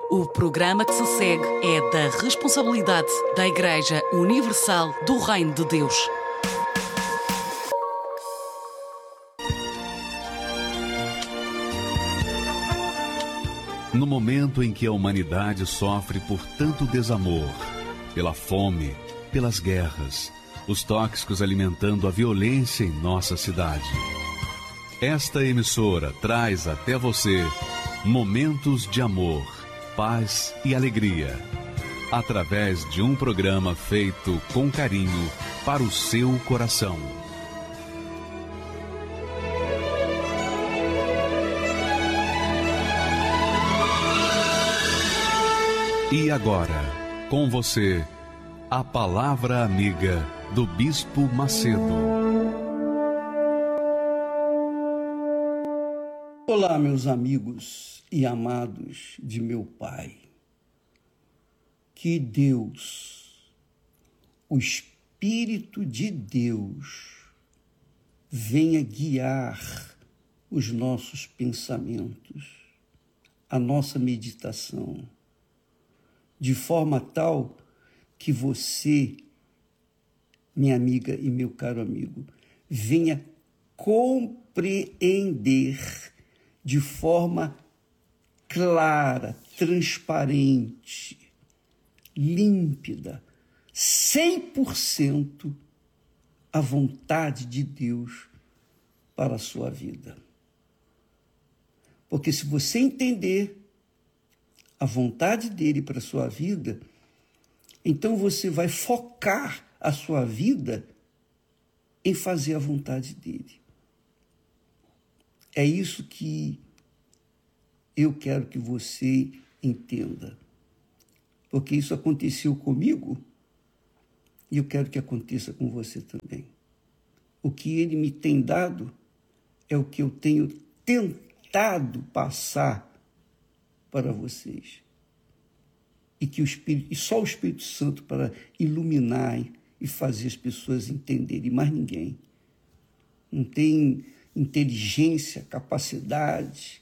O programa que se segue é da responsabilidade da Igreja Universal do Reino de Deus. No momento em que a humanidade sofre por tanto desamor, pela fome, pelas guerras, os tóxicos alimentando a violência em nossa cidade. Esta emissora traz até você momentos de amor, paz e alegria, através de um programa feito com carinho para o seu coração. E agora, com você, a Palavra Amiga do Bispo Macedo. Olá, meus amigos e amados de meu Pai. Que Deus, o Espírito de Deus, venha guiar os nossos pensamentos, a nossa meditação, de forma tal que você, minha amiga e meu caro amigo, venha compreender de forma clara, transparente, límpida, 100% a vontade de Deus para a sua vida. Porque se você entender a vontade dele para a sua vida, então você vai focar a sua vida em fazer a vontade dele. É isso que eu quero que você entenda. Porque isso aconteceu comigo e eu quero que aconteça com você também. O que ele me tem dado é o que eu tenho tentado passar para vocês. E só o Espírito Santo para iluminar e fazer as pessoas entenderem, mais ninguém. Não tem inteligência, capacidade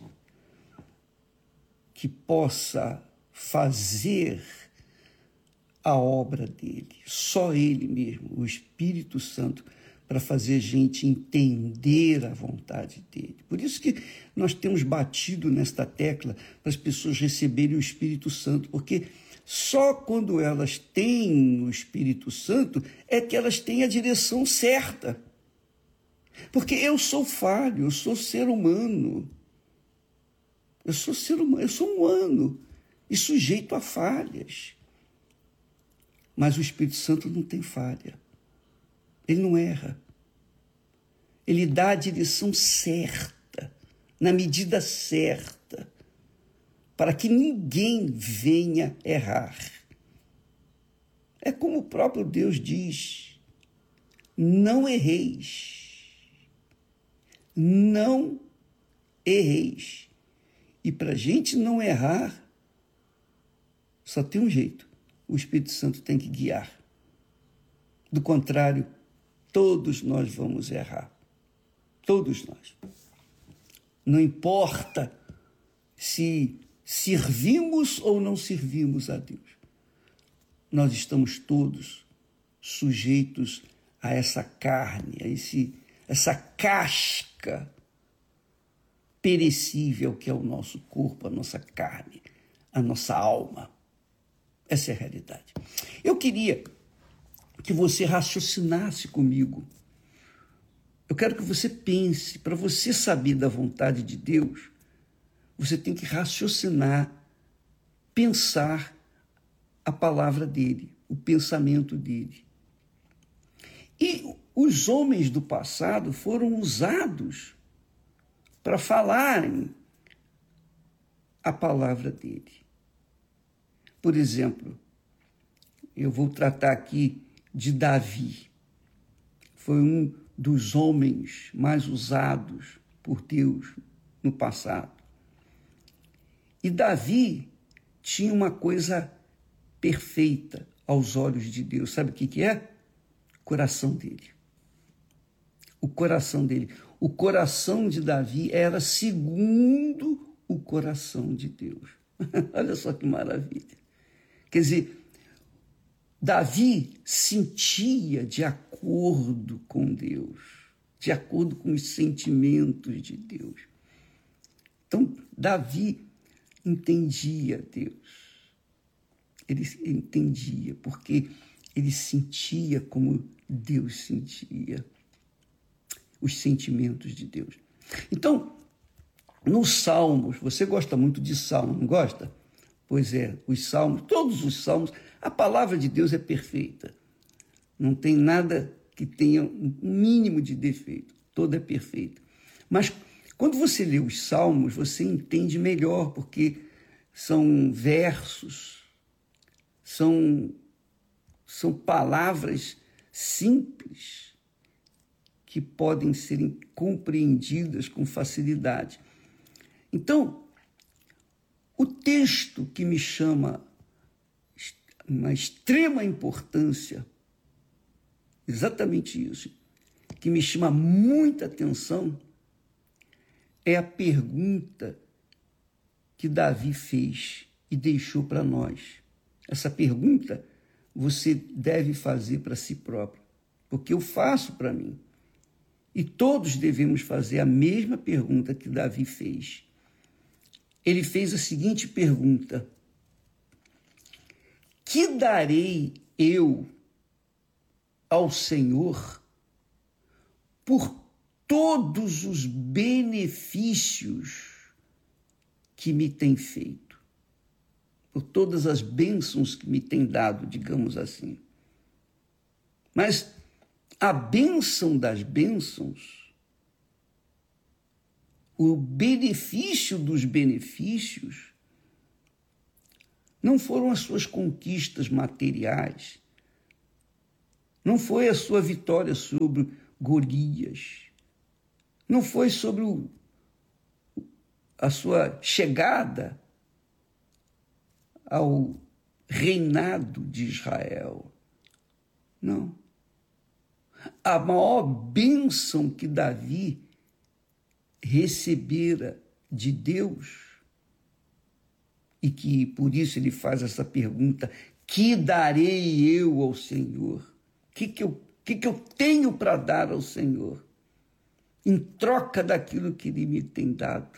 que possa fazer a obra dele. Só ele mesmo, o Espírito Santo, para fazer a gente entender a vontade dele. Por isso que nós temos batido nesta tecla para as pessoas receberem o Espírito Santo, porque só quando elas têm o Espírito Santo é que elas têm a direção certa. Porque eu sou falho, eu sou ser humano. Eu sou ser humano, eu sou humano e sujeito a falhas. Mas o Espírito Santo não tem falha. Ele não erra. Ele dá a direção certa, na medida certa, para que ninguém venha errar. É como o próprio Deus diz: não erreis. Não erreis. E para a gente não errar, só tem um jeito: o Espírito Santo tem que guiar. Do contrário, todos nós vamos errar. Todos nós. Não importa se servimos ou não servimos a Deus. Nós estamos todos sujeitos a essa carne, a essa casca perecível que é o nosso corpo, a nossa carne, a nossa alma. Essa é a realidade. Eu queria que você raciocinasse comigo. Eu quero que você pense. Para você saber da vontade de Deus, você tem que raciocinar, pensar a palavra dele, o pensamento dele. E os homens do passado foram usados para falarem a palavra dele. Por exemplo, eu vou tratar aqui de Davi. Foi um dos homens mais usados por Deus no passado. E Davi tinha uma coisa perfeita aos olhos de Deus. Sabe o que é? O coração dele. O coração dele. O coração de Davi era segundo o coração de Deus. Olha só que maravilha. Quer dizer, Davi sentia de acordo com Deus, de acordo com os sentimentos de Deus. Então, Davi entendia Deus. Ele entendia, porque ele sentia como Deus sentia, os sentimentos de Deus. Então, nos Salmos, você gosta muito de Salmo, não gosta? Pois é, os Salmos, todos os Salmos, a palavra de Deus é perfeita. Não tem nada que tenha um mínimo de defeito, toda é perfeita. Mas quando você lê os Salmos, você entende melhor, porque são versos, são palavras simples que podem serem compreendidas com facilidade. Então, o texto que me chama uma extrema importância, exatamente isso, que me chama muita atenção, é a pergunta que Davi fez e deixou para nós. Essa pergunta você deve fazer para si próprio, porque eu faço para mim. E todos devemos fazer a mesma pergunta que Davi fez. Ele fez a seguinte pergunta: que darei eu ao Senhor por todos os benefícios que me tem feito, por todas as bênçãos que me tem dado, digamos assim. Mas a bênção das bênçãos, o benefício dos benefícios, não foram as suas conquistas materiais, não foi a sua vitória sobre Golias, não foi sobre a sua chegada ao reinado de Israel. Não. A maior bênção que Davi recebera de Deus, e que por isso ele faz essa pergunta: que darei eu ao Senhor? O que eu tenho para dar ao Senhor em troca daquilo que Ele me tem dado?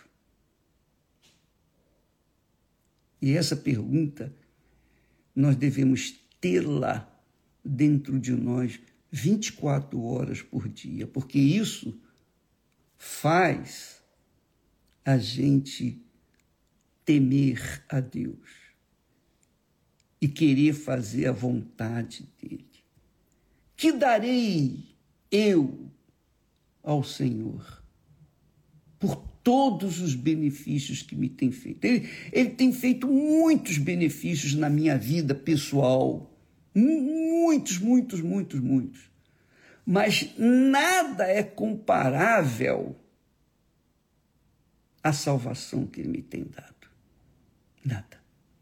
E essa pergunta nós devemos tê-la dentro de nós 24 horas por dia, porque isso faz a gente temer a Deus e querer fazer a vontade dEle. Que darei eu ao Senhor por todos os benefícios que me tem feito? Ele tem feito muitos benefícios na minha vida pessoal, muitos. Mas nada é comparável à salvação que Ele me tem dado. Nada.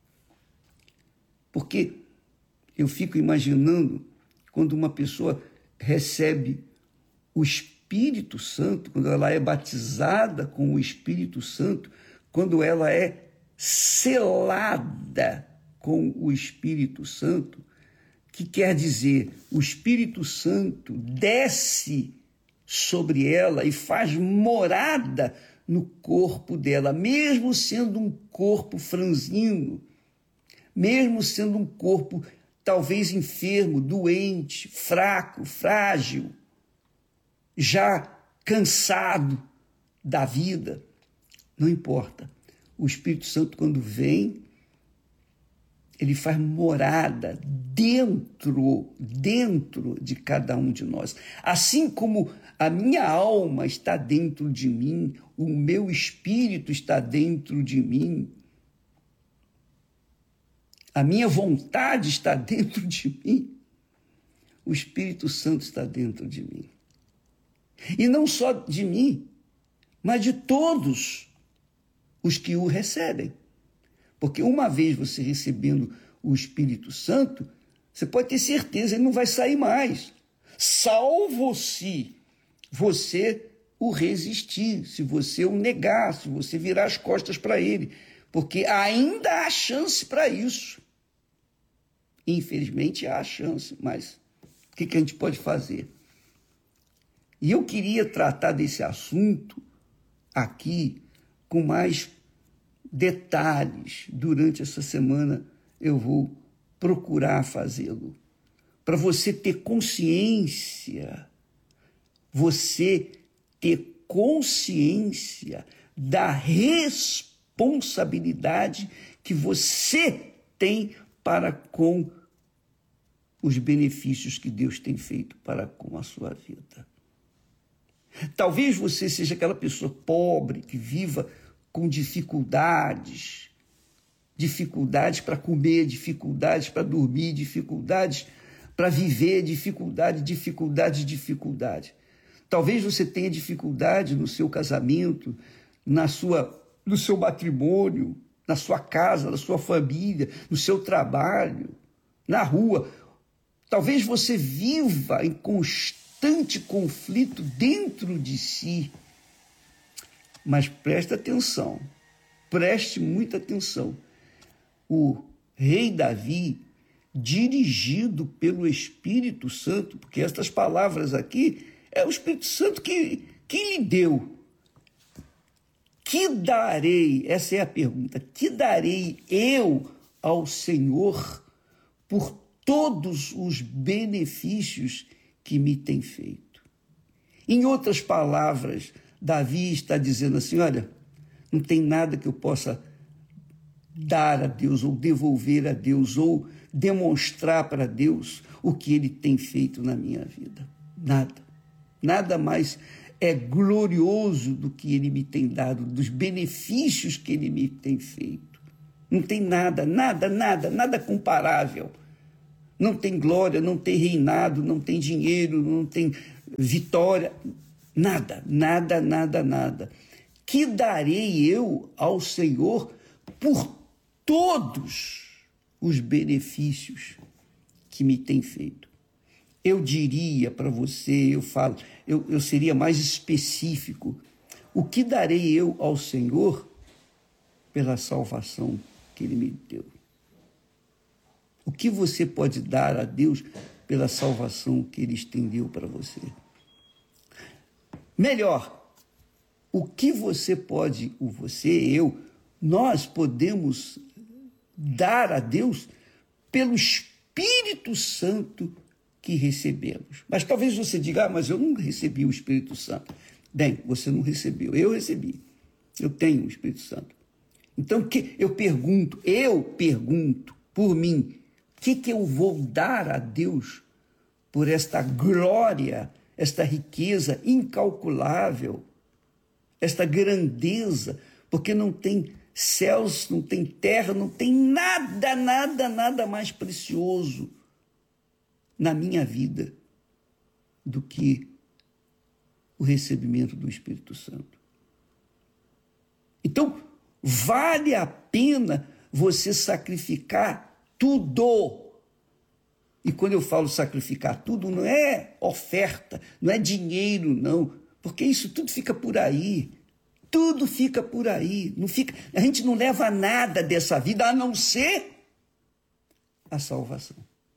Porque eu fico imaginando quando uma pessoa recebe o Espírito Santo, quando ela é batizada com o Espírito Santo, quando ela é selada com o Espírito Santo, que quer dizer, o Espírito Santo desce sobre ela e faz morada no corpo dela, mesmo sendo um corpo franzino, mesmo sendo um corpo talvez enfermo, doente, fraco, frágil, já cansado da vida. Não importa. O Espírito Santo, quando vem, ele faz morada dentro de cada um de nós. Assim como a minha alma está dentro de mim, o meu espírito está dentro de mim, a minha vontade está dentro de mim, o Espírito Santo está dentro de mim. E não só de mim, mas de todos os que o recebem. Porque uma vez você recebendo o Espírito Santo, você pode ter certeza, ele não vai sair mais. Salvo se você o resistir, se você o negar, se você virar as costas para ele. porque ainda há chance para isso. Infelizmente há chance, mas o que a gente pode fazer? E eu queria tratar desse assunto aqui com mais detalhes. Durante essa semana eu vou procurar fazê-lo, para você ter consciência, da responsabilidade que você tem para com os benefícios que Deus tem feito para com a sua vida. Talvez você seja aquela pessoa pobre que viva com dificuldades para comer, dificuldades para dormir, dificuldades para viver, dificuldade. Talvez você tenha dificuldade no seu casamento, no seu matrimônio, na sua casa, na sua família, no seu trabalho, na rua. Talvez você viva em constante conflito dentro de si. Mas preste muita atenção. O rei Davi, dirigido pelo Espírito Santo, porque estas palavras aqui é o Espírito Santo que lhe deu. Que darei, essa é a pergunta, que darei eu ao Senhor por todos os benefícios que me tem feito? Em outras palavras, Davi está dizendo assim, olha, não tem nada que eu possa dar a Deus, ou devolver a Deus, ou demonstrar para Deus o que Ele tem feito na minha vida. Nada mais é glorioso do que Ele me tem dado, dos benefícios que Ele me tem feito. Não tem nada comparável. Não tem glória, não tem reinado, não tem dinheiro, não tem vitória. Nada. Que darei eu ao Senhor por todos os benefícios que me tem feito? Eu diria para você, eu seria mais específico. O que darei eu ao Senhor pela salvação que Ele me deu? O que você pode dar a Deus pela salvação que Ele estendeu para você? Melhor, o que nós podemos dar a Deus pelo Espírito Santo que recebemos. Mas talvez você diga, mas eu não recebi o Espírito Santo. Bem, você não recebeu, eu recebi. Eu tenho o Espírito Santo. Então, eu pergunto por mim, o que eu vou dar a Deus por esta glória, esta riqueza incalculável, esta grandeza, porque não tem céus, não tem terra, não tem nada mais precioso na minha vida do que o recebimento do Espírito Santo. Então, vale a pena você sacrificar tudo. E quando eu falo sacrificar tudo, não é oferta, não é dinheiro, não, porque isso tudo fica por aí. Tudo fica por aí. A gente não leva nada dessa vida a não ser a salvação.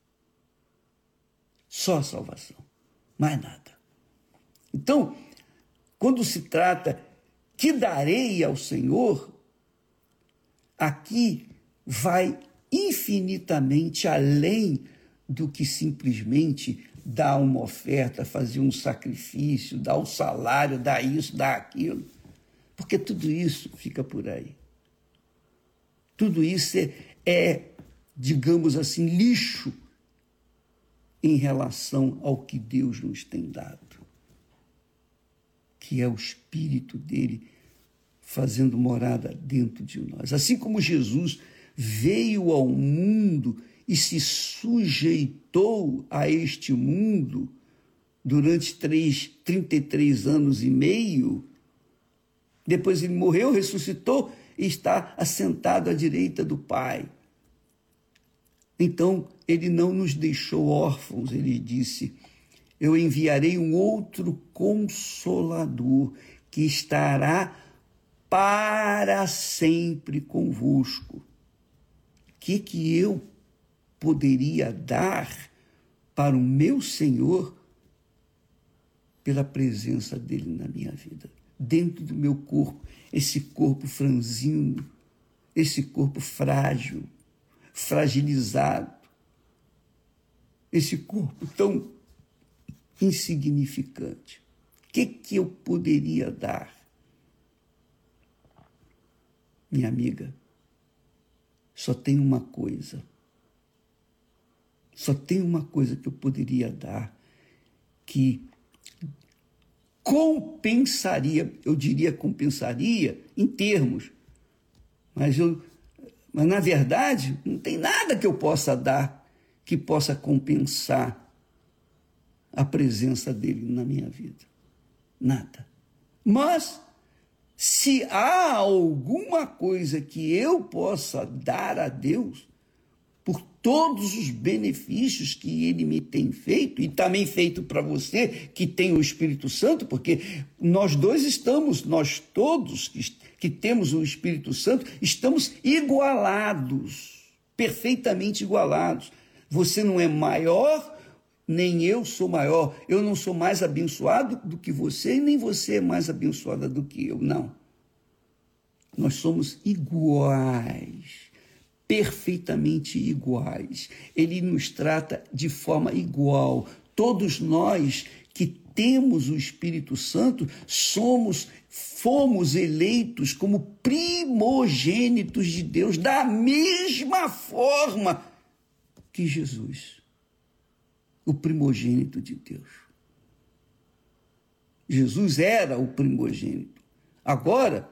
Só a salvação, mais nada. Então, quando se trata que darei ao Senhor, aqui vai infinitamente além do que simplesmente dar uma oferta, fazer um sacrifício, dar um salário, dar isso, dar aquilo. Porque tudo isso fica por aí. Tudo isso digamos assim, lixo em relação ao que Deus nos tem dado, que é o Espírito dele fazendo morada dentro de nós. Assim como Jesus veio ao mundo e se sujeitou a este mundo durante 33 anos e meio, depois ele morreu, ressuscitou e está assentado à direita do Pai. Então, ele não nos deixou órfãos, ele disse, eu enviarei um outro Consolador que estará para sempre convosco. O que eu poderia dar para o meu Senhor pela presença dele na minha vida, dentro do meu corpo, esse corpo franzino, esse corpo frágil, fragilizado, esse corpo tão insignificante. O que eu poderia dar? Minha amiga, só tem uma coisa. Só tem uma coisa que eu poderia dar que compensaria, eu diria compensaria em termos, mas na verdade não tem nada que eu possa dar que possa compensar a presença dele na minha vida. Nada. Mas se há alguma coisa que eu possa dar a Deus por todos os benefícios que ele me tem feito, e também feito para você que tem o Espírito Santo, porque nós todos que temos o Espírito Santo, estamos igualados, perfeitamente igualados. Você não é maior, nem eu sou maior. Eu não sou mais abençoado do que você, e nem você é mais abençoada do que eu, não. Nós somos iguais, perfeitamente iguais. Ele nos trata de forma igual. Todos nós que temos o Espírito Santo fomos eleitos como primogênitos de Deus, da mesma forma que Jesus, o primogênito de Deus. Jesus era o primogênito. Agora,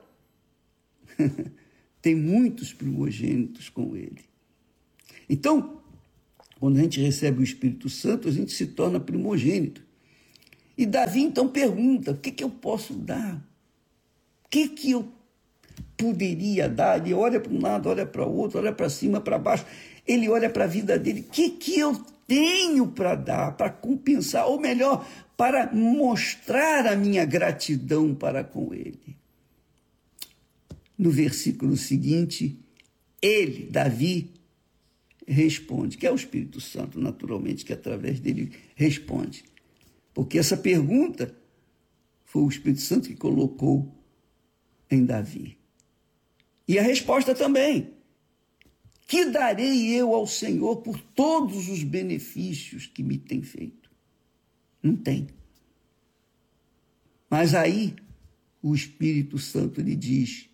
tem muitos primogênitos com ele. Então, quando a gente recebe o Espírito Santo, a gente se torna primogênito. E Davi, então, pergunta, o que eu posso dar? O que eu poderia dar? Ele olha para um lado, olha para o outro, olha para cima, para baixo. Ele olha para a vida dele. O que eu tenho para dar, para compensar, ou melhor, para mostrar a minha gratidão para com ele? No versículo seguinte, ele, Davi, responde, que é o Espírito Santo, naturalmente, que através dele responde. Porque essa pergunta foi o Espírito Santo que colocou em Davi. E a resposta também. Que darei eu ao Senhor por todos os benefícios que me tem feito? Não tem. Mas aí o Espírito Santo lhe diz: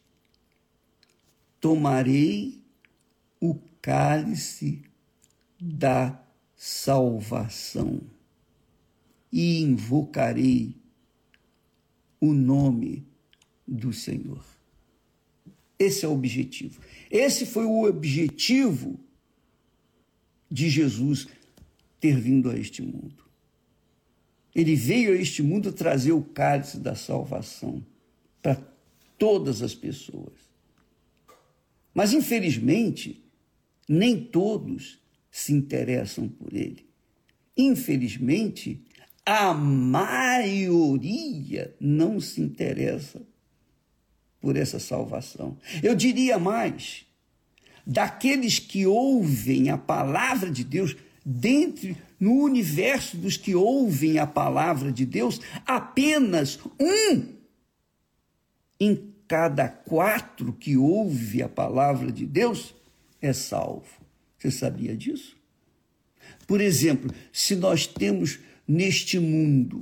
tomarei o cálice da salvação e invocarei o nome do Senhor. Esse é o objetivo. Esse foi o objetivo de Jesus ter vindo a este mundo. Ele veio a este mundo trazer o cálice da salvação para todas as pessoas. Mas, infelizmente, nem todos se interessam por ele. Infelizmente, a maioria não se interessa por essa salvação. Eu diria mais, daqueles que ouvem a palavra de Deus, no universo dos que ouvem a palavra de Deus, apenas 1 em cada 4 que ouve a palavra de Deus é salvo. Você sabia disso? Por exemplo, se nós temos neste mundo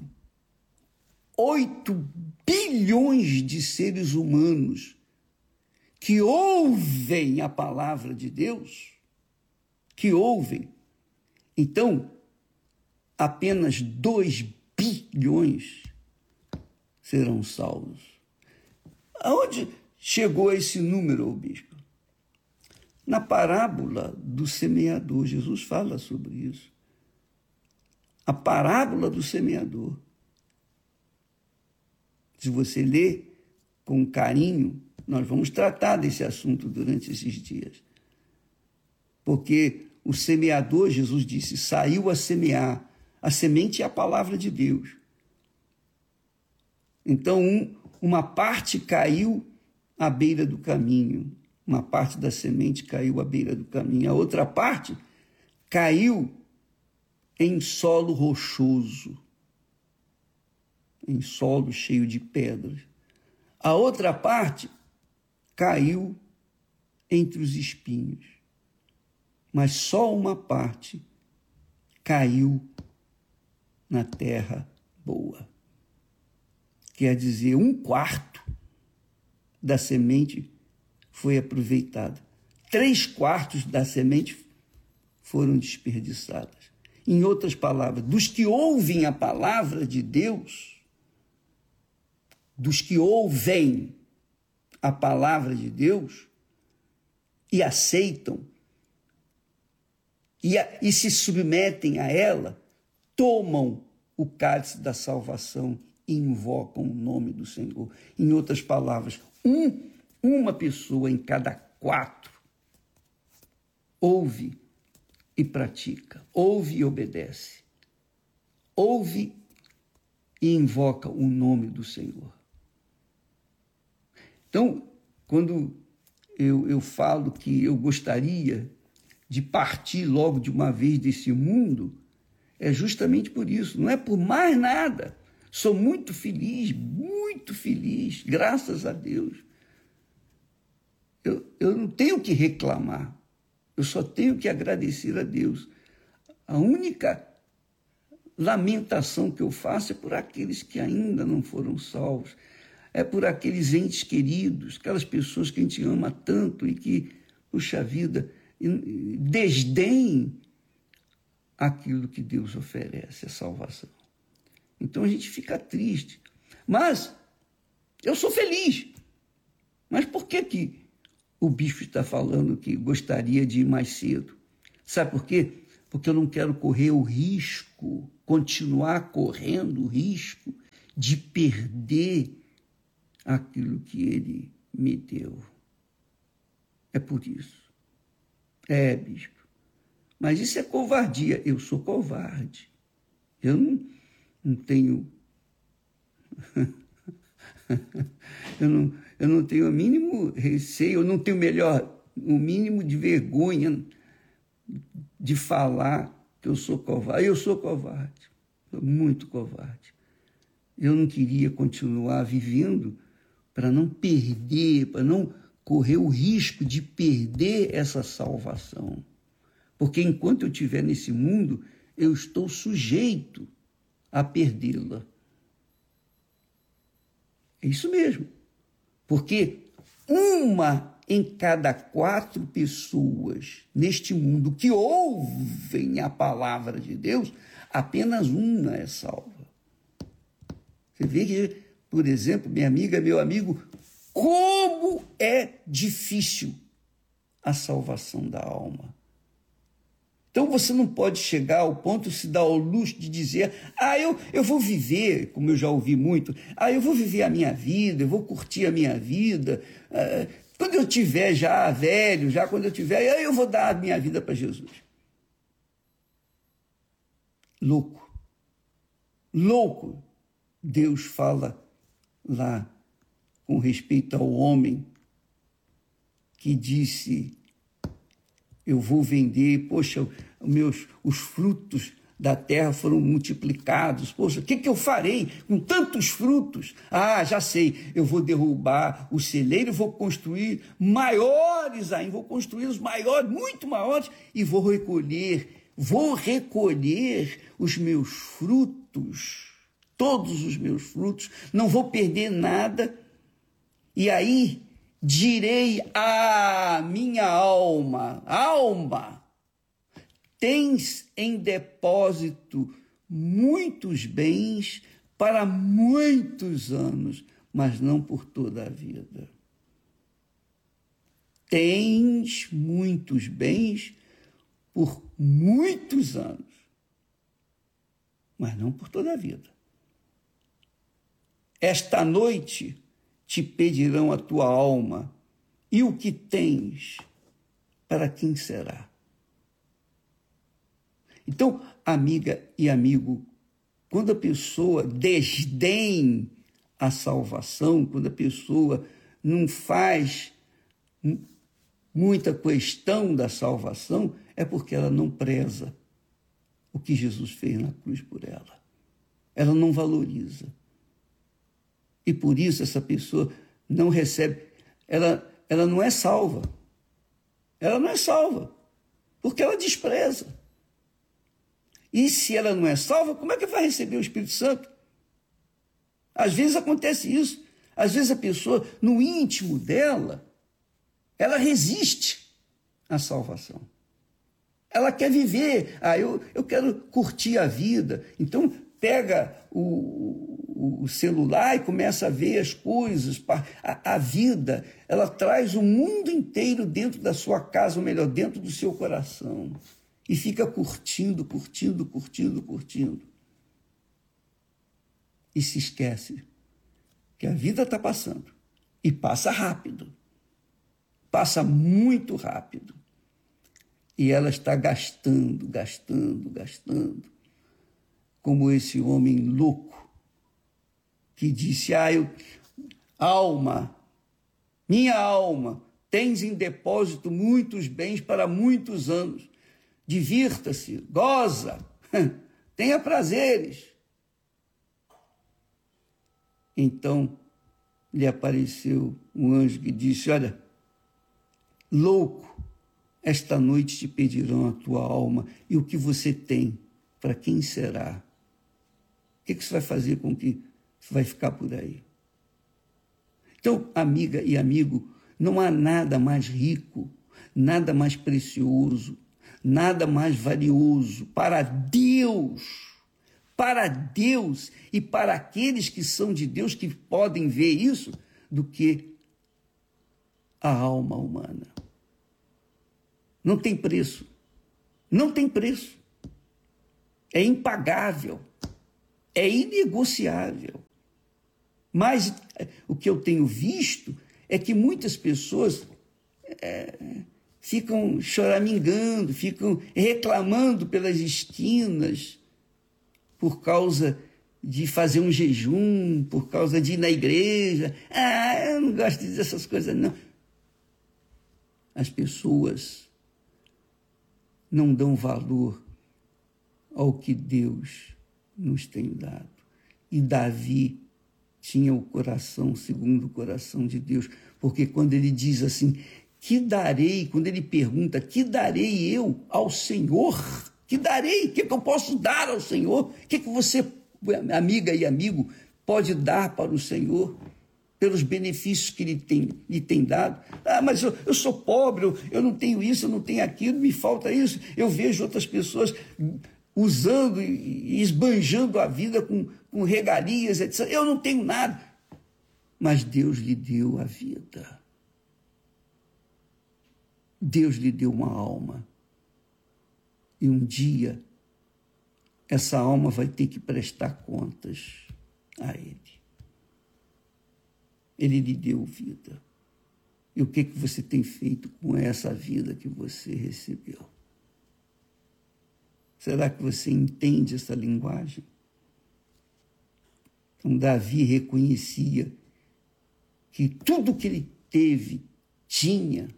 8 bilhões de seres humanos que ouvem a palavra de Deus, então apenas 2 bilhões serão salvos. Aonde chegou esse número, bispo? Na parábola do semeador, Jesus fala sobre isso. A parábola do semeador. Se você ler com carinho, nós vamos tratar desse assunto durante esses dias. Porque o semeador, Jesus disse, saiu a semear. A semente é a palavra de Deus. Então, uma parte caiu à beira do caminho. Uma parte da semente caiu à beira do caminho, a outra parte caiu em solo rochoso, em solo cheio de pedras. A outra parte caiu entre os espinhos, mas só uma parte caiu na terra boa. Quer dizer, 1/4 da semente foi aproveitada. 3/4 da semente foram desperdiçadas. Em outras palavras, dos que ouvem a palavra de Deus, dos que ouvem a palavra de Deus e aceitam e se submetem a ela, tomam o cálice da salvação e invocam o nome do Senhor. Em outras palavras, uma pessoa em cada 4 ouve e pratica, ouve e obedece, ouve e invoca o nome do Senhor. Então, quando eu falo que eu gostaria de partir logo de uma vez desse mundo, é justamente por isso, não é por mais nada. Sou muito feliz, graças a Deus. Eu não tenho que reclamar, eu só tenho que agradecer a Deus. A única lamentação que eu faço é por aqueles que ainda não foram salvos, é por aqueles entes queridos, aquelas pessoas que a gente ama tanto e que, puxa vida, desdém aquilo que Deus oferece, a salvação. Então a gente fica triste. Mas eu sou feliz. Mas por que o bispo está falando que gostaria de ir mais cedo? Sabe por quê? Porque eu não quero correr o risco, continuar correndo o risco de perder aquilo que ele me deu. É por isso. Bispo. Mas isso é covardia. Eu sou covarde. Eu não tenho... eu não tenho o mínimo receio, eu não tenho o mínimo de vergonha de falar que eu sou covarde. Eu sou covarde. Sou muito covarde. Eu não queria continuar vivendo para não perder, para não correr o risco de perder essa salvação. Porque enquanto eu estiver nesse mundo, eu estou sujeito a perdê-la. É isso mesmo. Porque 1 em cada 4 pessoas neste mundo que ouvem a palavra de Deus, apenas 1 é salva. Você vê que, por exemplo, minha amiga, meu amigo, como é difícil a salvação da alma. Então você não pode chegar ao ponto de se dar ao luxo de dizer, eu vou viver, como eu já ouvi muito, eu vou viver a minha vida, eu vou curtir a minha vida, quando eu estiver já velho, eu vou dar a minha vida para Jesus. Louco. Deus fala lá com respeito ao homem que disse, eu vou vender, poxa, os frutos da terra foram multiplicados, poxa, o que eu farei com tantos frutos? Já sei, eu vou derrubar o celeiro, vou construir maiores ainda, vou construir os maiores, muito maiores, e vou recolher os meus frutos, todos os meus frutos, não vou perder nada, e aí direi à minha alma, tens em depósito muitos bens para muitos anos, mas não por toda a vida. Tens muitos bens por muitos anos, mas não por toda a vida. Esta noite te pedirão a tua alma, e o que tens, para quem será? Então, amiga e amigo, quando a pessoa desdém a salvação, quando a pessoa não faz muita questão da salvação, é porque ela não preza o que Jesus fez na cruz por ela. Ela não valoriza. E por isso essa pessoa não recebe, ela não é salva. Ela não é salva, porque ela despreza. E se ela não é salva, como é que vai receber o Espírito Santo? Às vezes acontece isso. Às vezes a pessoa, no íntimo dela, ela resiste à salvação. Ela quer viver. Eu quero curtir a vida. Então, pega o celular e começa a ver as coisas. A vida, ela traz o mundo inteiro dentro da sua casa, ou melhor, dentro do seu coração. E fica curtindo. E se esquece que a vida está passando. E passa rápido. Passa muito rápido. E ela está gastando. Como esse homem louco que disse, minha alma, tens em depósito muitos bens para muitos anos. Divirta-se, goza, tenha prazeres. Então lhe apareceu um anjo que disse, olha, louco, esta noite te pedirão a tua alma, e o que você tem, para quem será? O que você vai fazer com o que vai ficar por aí? Então, amiga e amigo, não há nada mais rico, nada mais precioso, nada mais valioso para Deus e para aqueles que são de Deus, que podem ver isso, do que a alma humana. Não tem preço. Não tem preço. É impagável. É inegociável. Mas o que eu tenho visto é que muitas pessoas ficam choramingando, ficam reclamando pelas esquinas por causa de fazer um jejum, por causa de ir na igreja. Eu não gosto de dizer essas coisas, não. As pessoas não dão valor ao que Deus nos tem dado. E Davi tinha o coração segundo o coração de Deus, porque quando ele diz assim, que darei, quando ele pergunta, que darei eu ao Senhor? Que darei? O que eu posso dar ao Senhor? O que você, amiga e amigo, pode dar para o Senhor pelos benefícios que lhe tem dado? Mas eu sou pobre, eu não tenho isso, eu não tenho aquilo, me falta isso. Eu vejo outras pessoas usando e esbanjando a vida com regalias, etc. Eu não tenho nada. Mas Deus lhe deu a vida. Deus lhe deu uma alma. E um dia, essa alma vai ter que prestar contas a Ele. Ele lhe deu vida. E o que você tem feito com essa vida que você recebeu? Será que você entende essa linguagem? Então, Davi reconhecia que tudo que ele tinha,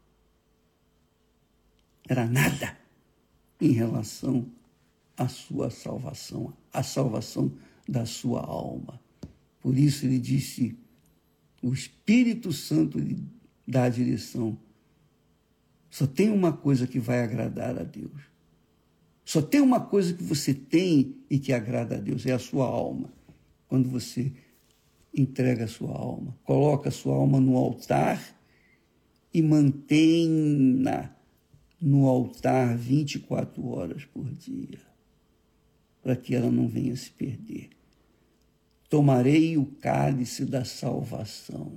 era nada em relação à sua salvação, à salvação da sua alma. Por isso ele disse, o Espírito Santo lhe dá a direção. Só tem uma coisa que vai agradar a Deus. Só tem uma coisa que você tem e que agrada a Deus, é a sua alma. Quando você entrega a sua alma, coloca a sua alma no altar e mantém-na no altar 24 horas por dia, para que ela não venha se perder. Tomarei o cálice da salvação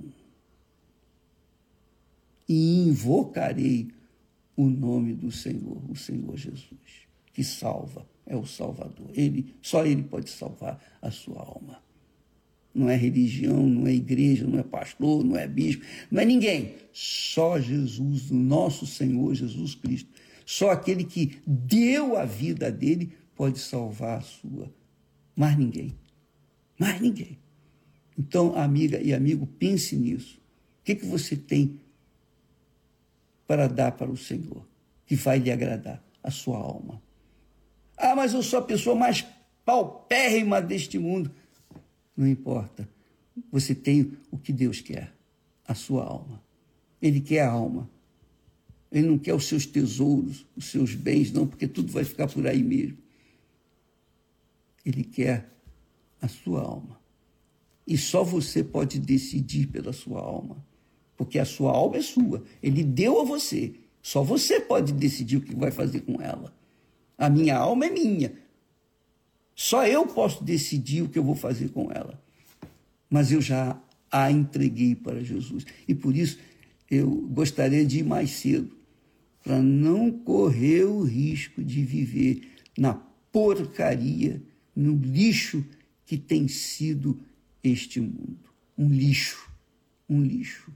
e invocarei o nome do Senhor, o Senhor Jesus, que salva, é o Salvador. Só Ele pode salvar a sua alma. Não é religião, não é igreja, não é pastor, não é bispo, não é ninguém. Só Jesus, o nosso Senhor Jesus Cristo. Só aquele que deu a vida dele pode salvar a sua. Mais ninguém. Mais ninguém. Então, amiga e amigo, pense nisso. que você tem para dar para o Senhor, que vai lhe agradar? A sua alma. Ah, mas eu sou a pessoa mais paupérrima deste mundo. Não importa. Você tem o que Deus quer, a sua alma. Ele quer a alma. Ele não quer os seus tesouros, os seus bens, não, porque tudo vai ficar por aí mesmo. Ele quer a sua alma. E só você pode decidir pela sua alma, porque a sua alma é sua. Ele deu a você. Só você pode decidir o que vai fazer com ela. A minha alma é minha. Só eu posso decidir o que eu vou fazer com ela. Mas eu já a entreguei para Jesus. E por isso eu gostaria de ir mais cedo, para não correr o risco de viver na porcaria, no lixo que tem sido este mundo. Um lixo. Um lixo.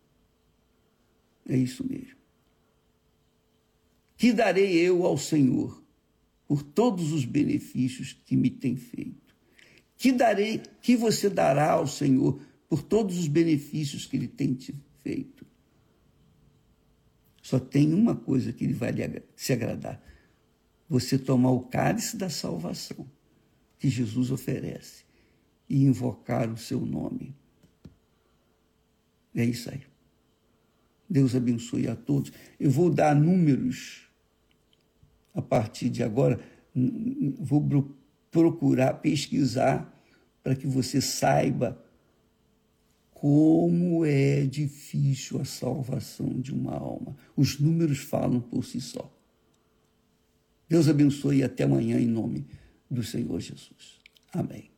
É isso mesmo. Que darei eu ao Senhor por todos os benefícios que me tem feito? Que você dará ao Senhor por todos os benefícios que Ele tem te feito? Só tem uma coisa que Ele vai se agradar: você tomar o cálice da salvação que Jesus oferece e invocar o seu nome. É isso aí. Deus abençoe a todos. Eu vou dar números a partir de agora. Vou procurar, pesquisar, para que você saiba como é difícil a salvação de uma alma. Os números falam por si só. Deus abençoe e até amanhã, em nome do Senhor Jesus. Amém.